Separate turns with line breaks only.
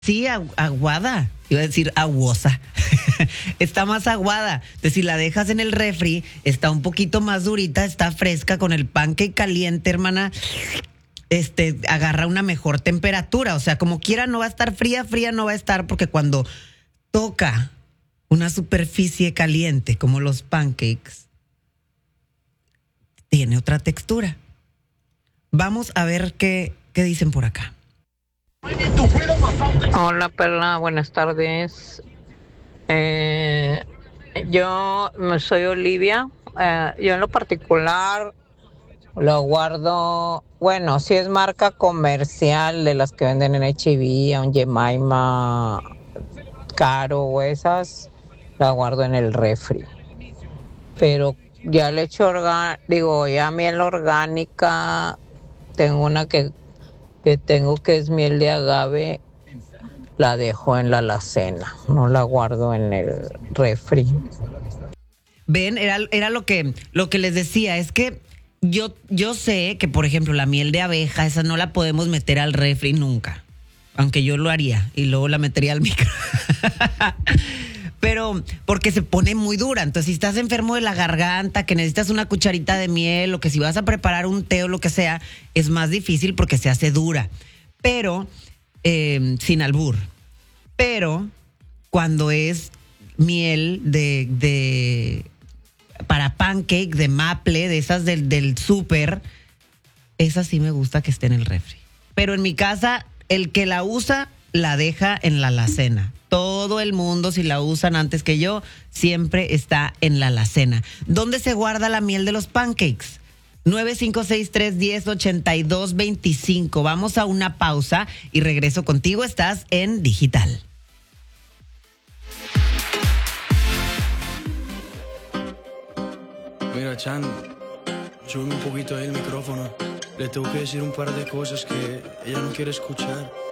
Sí, aguada. Iba a decir aguosa. Está más aguada. Entonces, si la dejas en el refri, está un poquito más durita, está fresca con el pancake caliente, hermana. Agarra una mejor temperatura. O sea, como quiera, no va a estar fría, fría no va a estar, porque cuando toca una superficie caliente, como los pancakes, tiene otra textura. Vamos a ver qué dicen por acá.
Hola Perla, buenas tardes. Eh, yo soy Olivia. Yo en lo particular lo guardo, bueno, si es marca comercial de las que venden en H-E-B, un Jemima Caro o esas, la guardo en el refri. Pero ya le echo digo, ya miel orgánica, tengo una que tengo que es miel de agave, la dejo en la alacena, no la guardo en el refri.
Ven, era lo que les decía, es que yo sé que, por ejemplo, la miel de abeja, esa no la podemos meter al refri nunca. Aunque yo lo haría y luego la metería al micro. Pero porque se pone muy dura. Entonces, si estás enfermo de la garganta, que necesitas una cucharita de miel, o que si vas a preparar un té o lo que sea, es más difícil porque se hace dura. Pero, sin albur. Pero, cuando es miel para pancake, de maple, de esas del súper, esa sí me gusta que esté en el refri. Pero en mi casa, el que la usa, la deja en la alacena. Todo el mundo, si la usan antes que yo, siempre está en la alacena. ¿Dónde se guarda la miel de los pancakes? 956-310-8225. Vamos a una pausa y regreso contigo. Estás en Digital.
Mira, Chan, sube un poquito ahí el micrófono. Le tengo que decir un par de cosas que ella no quiere escuchar.